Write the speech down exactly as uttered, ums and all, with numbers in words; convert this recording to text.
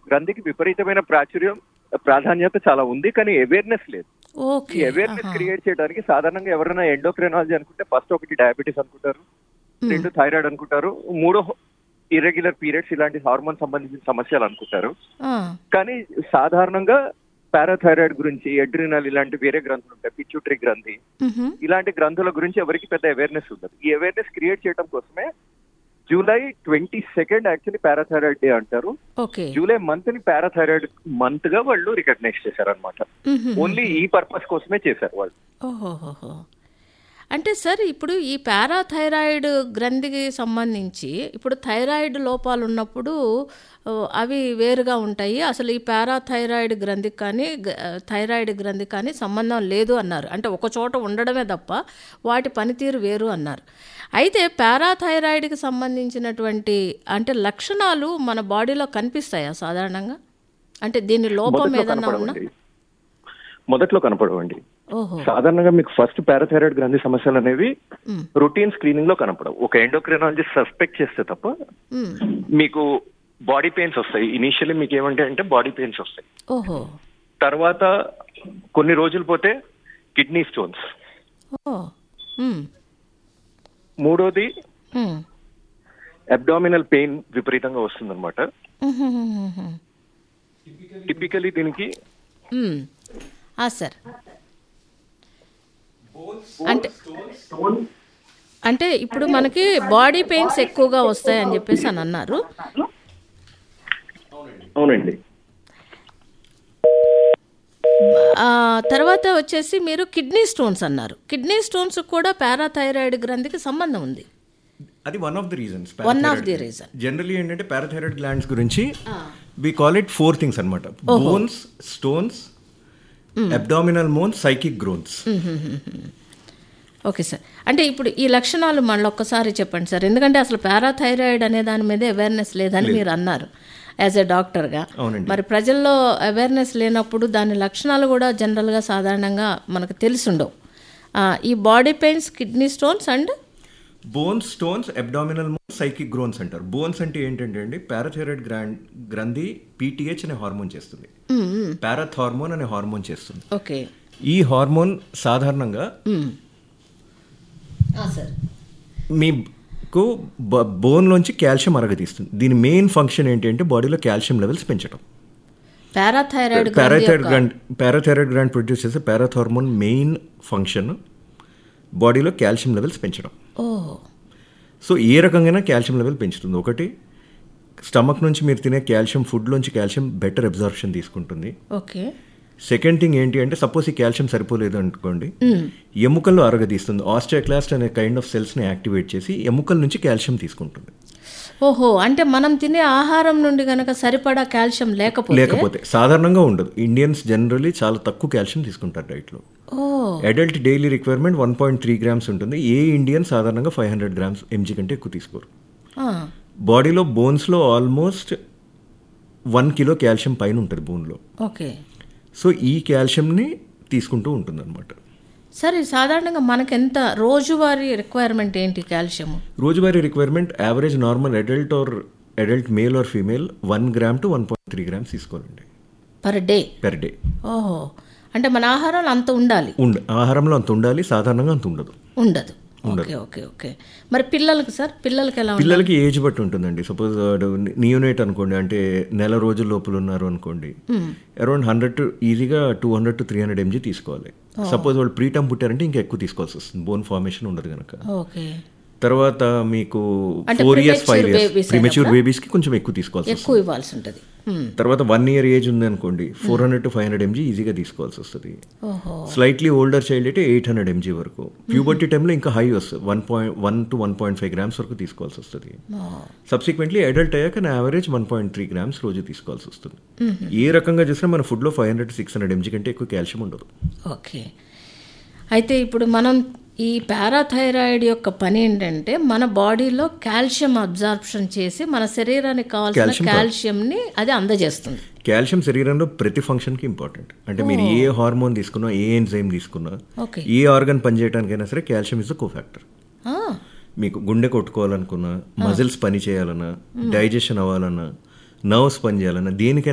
గ్రంథికి విపరీతమైన ప్రాచుర్యం ప్రాధాన్యత చాలా ఉంది, కానీ అవేర్నెస్ లేదు. ఈ అవేర్నెస్ క్రియేట్ చేయడానికి సాధారణంగా ఎవరైనా ఎండోక్రైనాలజీ అనుకుంటే ఫస్ట్ ఒకటి డయాబెటీస్ అనుకుంటారు, రెండు థైరాయిడ్ అనుకుంటారు, మూడో ఇర్రెగ్యులర్ పీరియడ్స్ ఇలాంటి హార్మోన్ సంబంధించిన సమస్యలు అనుకుంటారు. కానీ సాధారణంగా పారాథైరాయిడ్ గురించి, ఎడ్రినల్ ఇలాంటి వేరే గ్రంథులు ఉంటాయి, పిట్యూటరీ గ్రంథి, ఇలాంటి గ్రంథుల గురించి ఎవరికి పెద్ద అవేర్నెస్ ఉండదు. ఈ అవేర్నెస్ క్రియేట్ చేయడం కోసమే July twenty second actually parathyroid day అంటారు. జూలై మంత్ ని పారాథైరాయిడ్ మంత్ గా వాళ్ళు రికగ్నైజ్ చేశారు అనమాట. ఓన్లీ ఈ పర్పస్ కోసమే చేశారు వాళ్ళు. అంటే సార్ ఇప్పుడు ఈ పారాథైరాయిడ్ గ్రంథికి సంబంధించి ఇప్పుడు థైరాయిడ్ లోపాలు ఉన్నప్పుడు అవి వేరుగా ఉంటాయి, అసలు ఈ పారాథైరాయిడ్ గ్రంథికి కానీ థైరాయిడ్ గ్రంథికి కానీ సంబంధం లేదు అన్నారు. అంటే ఒక చోట ఉండడమే తప్ప వాటి పనితీరు వేరు అన్నారు. అయితే పారాథైరాయిడ్కి సంబంధించినటువంటి అంటే లక్షణాలు మన బాడీలో కనిపిస్తాయా సాధారణంగా? అంటే దీని లోపం ఏదన్నా ఉన్నా మొదట్లో కనపడవండి. సాధారణంగా మీకు ఫస్ట్ పారాథైరాయిడ్ గ్రంథి సమస్యలు అనేవి రొటీన్ స్క్రీనింగ్ లో కనపడవు. ఒక ఎండోక్రైనాలజిస్ట్ సస్పెక్ట్ చేస్తే తప్ప మీకు బాడీ పెయిన్స్ వస్తాయి. ఇనీషియల్లీ మీకు ఏమంటే అంటే బాడీ పెయిన్స్ వస్తాయి. తర్వాత కొన్ని రోజులు పోతే కిడ్నీ స్టోన్స్. మూడోది అబ్డామినల్ పెయిన్ విపరీతంగా వస్తుంది అనమాట. టిపికలీ దీనికి సార్ అంటే అంటే ఇప్పుడు మనకి బాడీ పెయిన్స్ ఎక్కువగా వస్తాయని చెప్పేసి అని అన్నారు. అవునండి. తర్వాత వచ్చేసి మీరు కిడ్నీ స్టోన్స్ అన్నారు. కిడ్నీ స్టోన్స్ కూడా పారాథైరాయిడ్ గ్రంథికి సంబంధం ఉంది. అది one of the reasons. One of the reason generally ఏంటంటే పారాథైరాయిడ్ గ్లాండ్స్ గురించి we call it four things అనమాట. Bones, stones, abdominal మోన్స్, psychic groans. Okay sir. అంటే ఇప్పుడు ఈ లక్షణాలు మళ్ళీ ఒక్కసారి చెప్పండి సార్, ఎందుకంటే అసలు పారాథైరాయిడ్ అనే దాని మీద అవేర్నెస్ లేదని మీరు అన్నారు యాజ్ ఎ డాక్టర్గా. మరి ప్రజల్లో అవేర్నెస్ లేనప్పుడు దాని లక్షణాలు కూడా జనరల్గా సాధారణంగా మనకు తెలిసుండవు. ఈ body pains, kidney stones and bones, stones, abdominal మోన్స్, psychic groans అంటారు. బోన్స్ అంటే ఏంటంటే అండి పారాథైరాయిడ్ గ్రాండ్ గ్రంథి పీటీహెచ్ అనే హార్మోన్ చేస్తుంది, పారాథార్మోన్ అనే హార్మోన్ చేస్తుంది. ఓకే. ఈ హార్మోన్ సాధారణంగా మీకు బోన్లోంచి కాల్షియం అరగదీస్తుంది. దీని మెయిన్ ఫంక్షన్ ఏంటి అంటే బాడీలో కాల్షియం లెవెల్స్ పెంచడం. Parathyroid parathyroid grand parathyroid grand produce చేసే పారాథార్మోన్ మెయిన్ ఫంక్షన్ బాడీలో కాల్షియం లెవెల్స్ పెంచడం. సో ఏ రకంగా కాల్షియం లెవెల్ పెంచుతుంది? ఒకటి, స్టమక్ నుంచి మీరు తినే కాల్షియం ఫుడ్లోంచి కాల్షియం బెటర్ అబ్జార్ప్షన్ తీసుకుంటుంది. ఓకే. సెకండ్ థింగ్ ఏంటి అంటే సపోజ్ ఈ కాల్షియం సరిపోలేదు అనుకోండి, ఎముకల్లో అరగదీస్తుంది. ఆస్టియోక్లాస్ట్ అనే కైండ్ ఆఫ్ సెల్స్ని యాక్టివేట్ చేసి ఎముకల నుంచి కాల్షియం తీసుకుంటుంది. ఓహో, అంటే మనం తినే ఆహారం నుండి కనుక సరిపడా కాల్షియం లేకపోతే లేకపోతే సాధారణంగా ఉండదు. ఇండియన్స్ జనరల్లీ చాలా తక్కువ కాల్షియం తీసుకుంటారు డైట్లో. Adult daily requirement one point three grams ఉంటుంది. ఏ ఇండియన్ సాధారణంగా ఫైవ్ హండ్రెడ్ గ్రామ్స్ ఎంజీ కంటే ఎక్కువ తీసుకోరు. బాడీలో బోన్స్లో ఆల్మోస్ట్ వన్ కిలో కాల్షియం పైన ఉంటుంది బోన్లో. ఓకే. సో ఈ కాల్షియంని తీసుకుంటూ ఉంటుంది అనమాట. సరే, సాధారణంగా మనకు ఎంత రోజువారీ రిక్వైర్మెంట్ ఏంటి కాల్షియం? రోజువారీ requirement average normal adult are adult male or female one gram to one point three grams తీసుకోవాలండి పర్ డే. Per day. ఓహో, అంటే మన ఆహారంలో అంత ఉండాలి. ఉండ ఆహారంలో అంత ఉండాలి, సాధారణంగా అంత ఉండదు. ఉండదు. Okay okay okay. మరి పిల్లలకి సార్, పిల్లలకి ఎలా? పిల్లలకి ఏజ్ బట్టి ఉంటుందండి. సపోజ్ నియోనేట్ అనుకోండి, అంటే నెల రోజుల లోపల ఉన్నారు అనుకోండి, అరౌండ్ హండ్రెడ్ టు ఈజీగా two hundred to three hundred MG తీసుకోవాలి. సపోజ్ వాళ్ళు ప్రీటర్మ్ పుట్టారంటే ఇంకా ఎక్కువ తీసుకోవాల్సి వస్తుంది, బోన్ ఫార్మేషన్ ఉండదు కనుక. ఓకే. తర్వాత మీకు four years five years premature babies కి కొంచెం ఎక్కువ తీసుకోవాల్సి ఎక్కువ ఇవ్వాల్సి ఉంటుంది. తర్వాత వన్ ఇయర్ ఏజ్ ఉంది అనుకోండి, four hundred to five hundred MG ఈజీగా తీసుకోవాల్సి వస్తుంది. స్లైట్లీ ఓల్డర్ చైల్డ్ అయితే ఎయిట్ హండ్రెడ్ ఎంజీ వరకు. ప్యూబర్టీ టైంలో ఇంకా హై వస్తుంది, one point one to one point five grams వరకు తీసుకోవాల్సి వస్తుంది. సబ్సిక్వెంట్లీ అడల్ట్ అయ్యాక నా average one point three grams రోజు తీసుకోవాల్సి వస్తుంది. ఏ రకంగా చూసినా మన ఫుడ్లో five hundred to six hundred MG కంటే ఎక్కువ కాల్షియం ఉండదు. ఓకే. అయితే ఇప్పుడు మనం ఈ పారాథైరాయిడ్ యొక్క పని ఏంటంటే మన బాడీలో కాల్షియం అబ్జార్ప్షన్ చేసి మన శరీరానికి కావాల్సిన కాల్షియంని అది అందజేస్తుంది. కాల్షియం శరీరంలో ప్రతి ఫంక్షన్కి ఇంపార్టెంట్. అంటే మీరు ఏ హార్మోన్ తీసుకున్నా, ఏ ఎంజైమ్ తీసుకున్నా, ఏ ఆర్గన్ పనిచేయడానికైనా సరే calcium is the co factor. మీకు గుండె కొట్టుకోవాలనుకున్నా, మజిల్స్ పని చేయాలన్నా, డైజెషన్ అవ్వాలన్నా, నర్వ్స్ పని చేయాలన్నా, దేనికైనా